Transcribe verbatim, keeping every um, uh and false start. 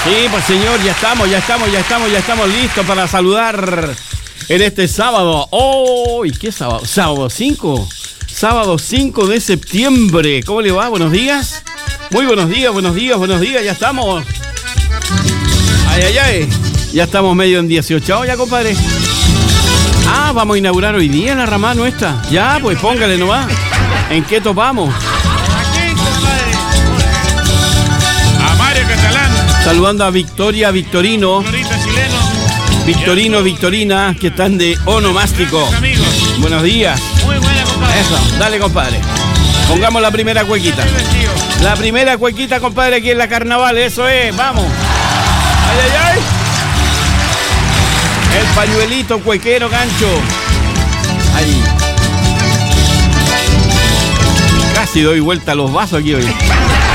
Sí, pues señor, ya estamos, ya estamos, ya estamos, ya estamos listos para saludar en este sábado. ¡Oh! ¿Y qué sábado? Sábado cinco. Sábado cinco de septiembre. ¿Cómo le va? Buenos días. Muy buenos días, buenos días, buenos días. Ya estamos. Ay, ay, ay. Ya estamos medio en dieciocho ya, compadre. Ah, vamos a inaugurar hoy día la ramada nuestra. Ya, pues póngale nomás. ¿En qué topamos? Aquí, compadre. A Mario Catalán. Saludando a Victoria, Victorino. Florita chileno. Victorino, Victorina, que están de onomástico. Amigos. Buenos días. Muy buena, compadre. Eso, dale, compadre. Pongamos la primera cuequita. La primera cuequita, compadre, aquí en la carnaval. Eso es, vamos. Ay, ay, ay. El pañuelito cuequero gancho. Ahí. Casi doy vuelta a los vasos aquí hoy.